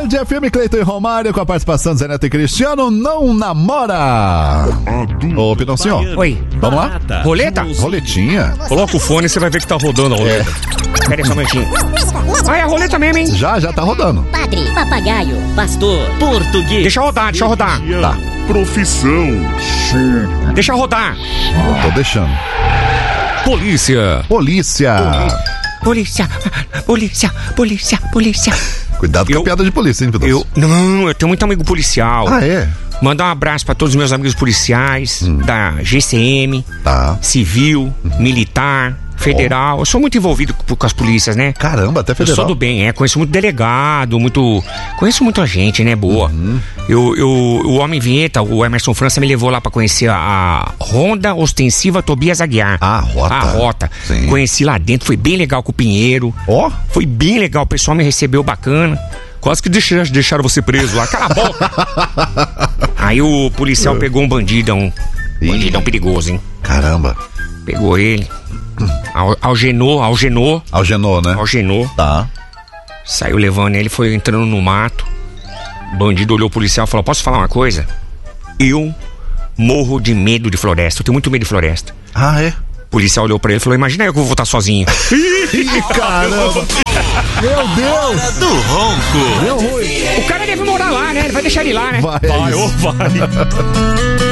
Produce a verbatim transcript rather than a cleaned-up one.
Band F M, Cleiton e Romário, com a participação de Zé Neto e Cristiano, não namora. Ô, Pinocchio. Oi. Vamos lá? Roleta? Roletinha. Coloca o fone e você vai ver que tá rodando a roleta. É. Pera aí só um momentinho. Ah, é a roleta mesmo, hein? Já, já tá rodando. Padre, papagaio, pastor, português. Deixa rodar, deixa rodar. Tá. Profissão. Deixa rodar. Tô deixando. Polícia. Polícia. Polícia, polícia, polícia, polícia. Cuidado eu, com a piada de polícia, hein, Pinocchio? Eu, não, eu tenho muito amigo policial. Ah, é? Mandar um abraço pra todos os meus amigos policiais, hum. da G C M, tá. Civil, uhum. Militar, Federal. Oh. Eu sou muito envolvido com, com as polícias, né? Caramba, até federal. Eu sou do bem, é. Conheço muito delegado, muito... Conheço muita gente, né? Boa. Uhum. Eu, eu, o Homem Vinheta, o Emerson França, me levou lá pra conhecer a, a Ronda Ostensiva Tobias Aguiar. Ah, a Rota. A Rota. Sim. Conheci lá dentro, foi bem legal com o Pinheiro. Ó. Oh. Foi bem legal, o pessoal me recebeu bacana. Quase que deixaram, deixaram você preso lá. Cala a boca! Aí o policial é. pegou um bandidão. Um bandidão perigoso, hein? Caramba. Pegou ele. Al, algenou, algenou. Algenou, né? Algenou. Tá. Saiu levando ele, foi entrando no mato. O bandido olhou o policial e falou: posso falar uma coisa? Eu morro de medo de floresta. Eu tenho muito medo de floresta. Ah, é? O policial olhou pra ele e falou: imagina eu que eu vou voltar sozinho. Ih, caramba! Meu Deus! Hora do ronco! Deu ruim. O cara deve morar lá, né? Ele vai deixar ele lá, né? Vai, vai, oh, vai.